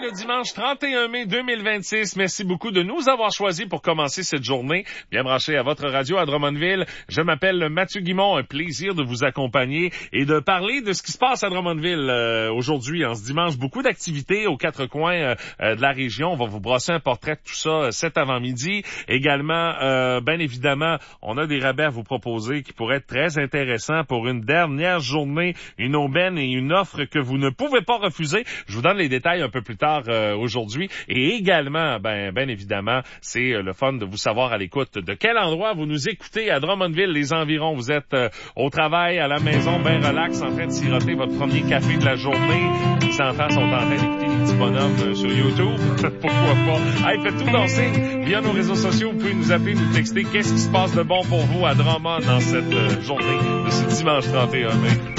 le dimanche 31 mai 2026. Merci beaucoup de nous avoir choisis pour commencer cette journée. Bien branché à votre radio à Drummondville. Je m'appelle Mathieu Guimond. Un plaisir de vous accompagner et de parler de ce qui se passe à Drummondville aujourd'hui, en ce dimanche. Beaucoup d'activités aux quatre coins de la région. On va vous brosser un portrait de tout ça cet avant-midi. Également, bien évidemment, on a des rabais à vous proposer qui pourraient être très intéressants pour une dernière journée, une aubaine et une offre que vous ne pouvez pas refuser. Je vous donne les détails un peu plus tard aujourd'hui. Et également, bien évidemment, c'est le fun de vous savoir à l'écoute de quel endroit vous nous écoutez à Drummondville, les environs. Vous êtes au travail, à la maison, bien relax, en train de siroter votre premier café de la journée. Les enfants sont en train d'écouter les petits bonhommes sur YouTube. Pourquoi pas? Hey, faites tout danser via nos réseaux sociaux. Vous pouvez nous appeler, nous texter. Qu'est-ce qui se passe de bon pour vous à Drummond dans cette journée de ce dimanche 31 mai?